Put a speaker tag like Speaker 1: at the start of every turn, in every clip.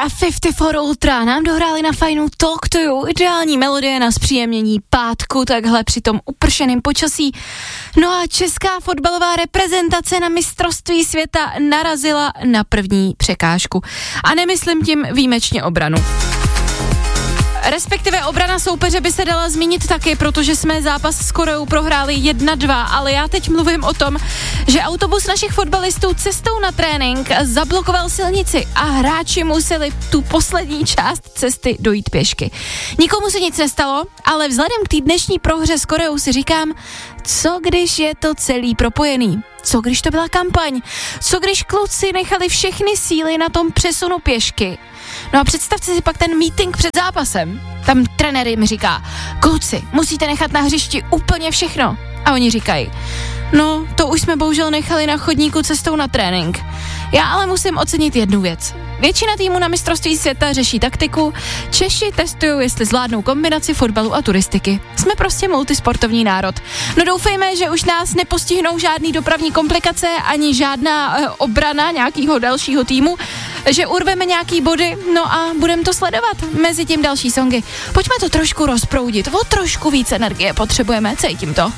Speaker 1: a 54 Ultra nám dohráli na fajnou Talk to You, ideální melodie na zpříjemnění pátku, takhle při tom upršeném počasí. No a česká fotbalová reprezentace na mistrovství světa narazila na první překážku. A nemyslím tím výjimečně obranu. Respektive obrana soupeře by se dala zmínit taky, protože jsme zápas s Koreou prohráli 1-2, ale já teď mluvím o tom, že autobus našich fotbalistů cestou na trénink zablokoval silnici a hráči museli tu poslední část cesty dojít pěšky. Nikomu se nic nestalo, ale vzhledem k té dnešní prohře s Koreou si říkám, co když je to celý propojený? Co když to byla kampaň? Co když kluci nechali všechny síly na tom přesunu pěšky? No a představte si pak ten meeting před zápasem. Tam trenér mi říká, kluci, musíte nechat na hřišti úplně všechno. A oni říkají, no to už jsme bohužel nechali na chodníku cestou na trénink. Já ale musím ocenit jednu věc. Většina týmů na mistrovství světa řeší taktiku, Češi testují, jestli zvládnou kombinaci fotbalu a turistiky. Jsme prostě multisportovní národ. No doufejme, že už nás nepostihnou žádný dopravní komplikace, ani žádná obrana nějakého dalšího týmu, že urveme nějaký body, no a budeme to sledovat. Mezi tím další songy. Pojďme to trošku rozproudit, o trošku víc energie potřebujeme, cítím to.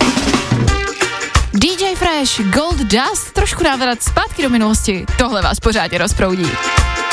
Speaker 1: DJ Fresh, Gold Dust, trošku návrat zpátky do minulosti, tohle vás pořádně rozproudí.